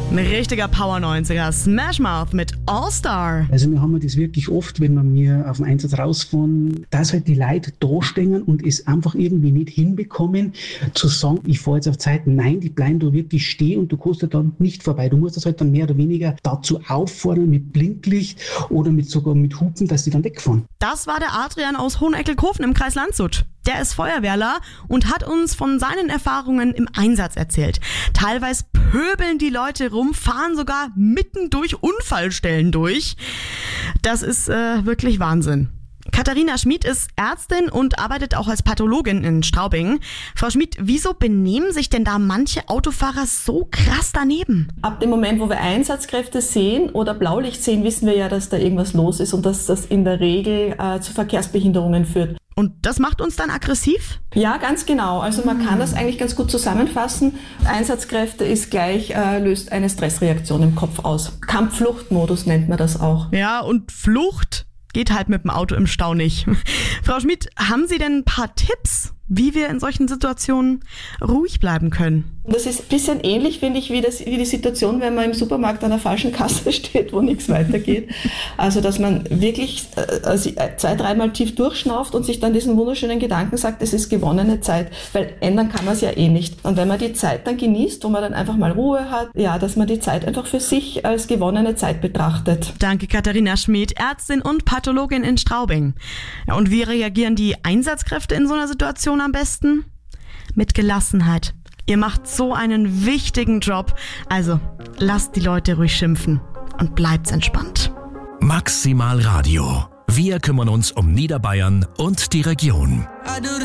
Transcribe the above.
Ein richtiger Power 90er. Smash Mouth mit All Star. Also wir haben das wirklich oft, wenn wir auf den Einsatz rausfahren, dass halt die Leute da stehen und es einfach irgendwie nicht hinbekommen, zu sagen, ich fahre jetzt auf Zeit. Nein, die bleiben da wirklich stehen und du kommst da dann nicht vorbei. Du musst das halt dann mehr oder weniger dazu auffordern mit Blinklicht oder sogar mit Hupen, dass die dann wegfahren. Das war der Adrian aus Hoheneckelkofen im Kreis Landshut. Der ist Feuerwehrler und hat uns von seinen Erfahrungen im Einsatz erzählt. Teilweise pöbeln die Leute rum, fahren sogar mitten durch Unfallstellen durch. Das ist wirklich Wahnsinn. Katharina Schmid ist Ärztin und arbeitet auch als Pathologin in Straubing. Frau Schmid, wieso benehmen sich denn da manche Autofahrer so krass daneben? Ab dem Moment, wo wir Einsatzkräfte sehen oder Blaulicht sehen, wissen wir ja, dass da irgendwas los ist und dass das in der Regel zu Verkehrsbehinderungen führt. Und das macht uns dann aggressiv? Ja, ganz genau. Also man kann das eigentlich ganz gut zusammenfassen. Einsatzkräfte ist gleich, löst eine Stressreaktion im Kopf aus. Kampf-Flucht-Modus nennt man das auch. Ja, und Flucht geht halt mit dem Auto im Stau nicht. Frau Schmid, haben Sie denn ein paar Tipps, wie wir in solchen Situationen ruhig bleiben können? Das ist ein bisschen ähnlich, finde ich, wie die Situation, wenn man im Supermarkt an der falschen Kasse steht, wo nichts weitergeht. Also, dass man wirklich 2-3 Mal tief durchschnauft und sich dann diesen wunderschönen Gedanken sagt, es ist gewonnene Zeit, weil ändern kann man es ja eh nicht. Und wenn man die Zeit dann genießt, wo man dann einfach mal Ruhe hat, ja, dass man die Zeit einfach für sich als gewonnene Zeit betrachtet. Danke, Katharina Schmid, Ärztin und Pathologin in Straubing. Ja, und wie reagieren die Einsatzkräfte in so einer Situation am besten? Mit Gelassenheit. Ihr macht so einen wichtigen Job. Also, lasst die Leute ruhig schimpfen und bleibt entspannt. Maximal Radio. Wir kümmern uns um Niederbayern und die Region.